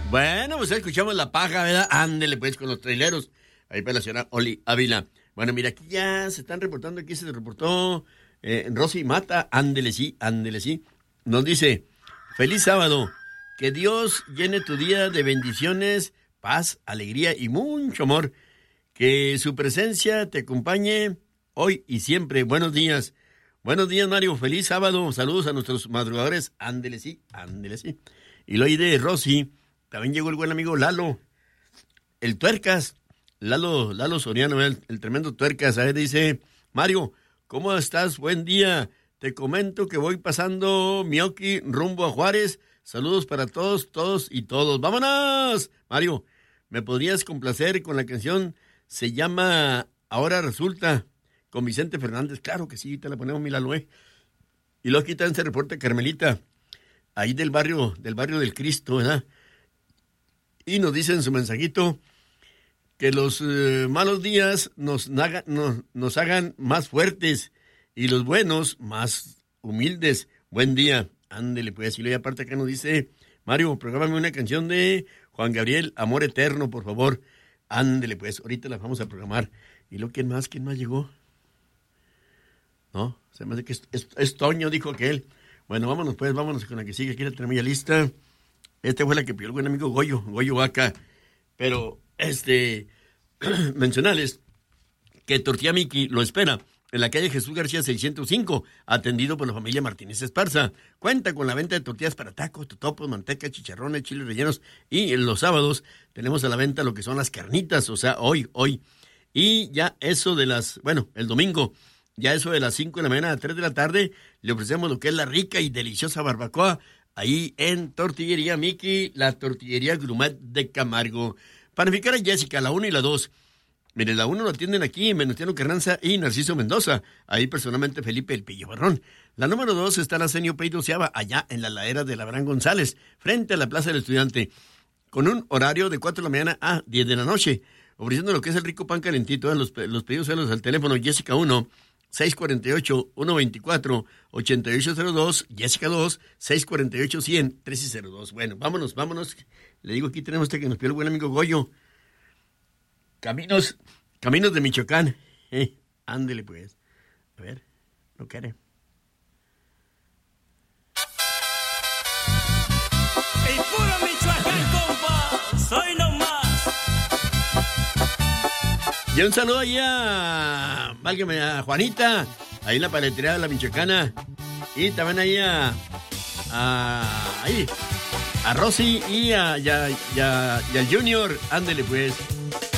Bueno, pues escuchamos La Paja, ¿verdad? Ándele pues con los traileros. Ahí para la señora Oli Ávila. Bueno, mira, aquí ya se están reportando, aquí se reportó Rosy Mata. Ándele sí, ándele sí. Nos dice, feliz sábado. Que Dios llene tu día de bendiciones, paz, alegría y mucho amor. Que su presencia te acompañe hoy y siempre. Buenos días. Buenos días, Mario. Feliz sábado. Saludos a nuestros madrugadores. Ándele sí, ándele sí. Y lo oí de Rosy. También llegó el buen amigo Lalo. El Tuercas. Lalo Soriano, el tremendo Tuercas. A ver, dice, Mario, ¿cómo estás? Buen día. Te comento que voy pasando Mioki rumbo a Juárez. Saludos para todos y todos. ¡Vámonos! Mario, ¿me podrías complacer con la canción? Se llama Ahora Resulta, con Vicente Fernández. Claro que sí, te la ponemos, mi Lalo, Y luego aquí también se reporta Carmelita, ahí del barrio del Cristo, ¿verdad? Y nos dice en su mensajito que los malos días nos hagan más fuertes y los buenos más humildes. Buen día. Ándele, pues, y luego aparte acá nos dice, Mario, prográmame una canción de Juan Gabriel, Amor Eterno, por favor. Ándele, pues, ahorita la vamos a programar. ¿Y luego quién más llegó? No, se me hace que es Toño, dijo aquel. Bueno, vámonos con la que sigue, aquí la tenemos ya lista. Esta fue la que pidió el buen amigo Goyo Vaca. Pero, mencionarles que Tortilla Miki lo espera en la calle Jesús García 605, atendido por la familia Martínez Esparza. Cuenta con la venta de tortillas para tacos, totopos, manteca, chicharrones, chiles rellenos. Y en los sábados tenemos a la venta lo que son las carnitas, o sea, hoy. Y ya eso de el domingo, ya eso de las 5 de la mañana a 3 de la tarde, le ofrecemos lo que es la rica y deliciosa barbacoa, ahí en Tortillería Miki, la Tortillería Grumet de Camargo. Panificar a Jessica, la 1 y la 2. Mire, la 1 lo atienden aquí en Venustiano Carranza y Narciso Mendoza. Ahí personalmente Felipe El Pillo Barrón. La número 2 está en Arsenio Pey Doceava, allá en la ladera de Labrán González, frente a la Plaza del Estudiante, con un horario de 4 de la mañana a 10 de la noche, ofreciendo lo que es el rico pan calentito. Los pedidos al teléfono Jessica 1, 648-124-8802, Jessica 2, 648-100-1302. Bueno, vámonos. Le digo, aquí tenemos que nos pidió el buen amigo Goyo. Caminos de Michoacán. Ándele, pues. A ver, no quiere. ¡El puro Michoacán, compa! ¡Soy nomás! Y un saludo ahí a Juanita, ahí en la paletería de la Michoacana. Y también ahí a Rosy y al Junior. Ándele, pues.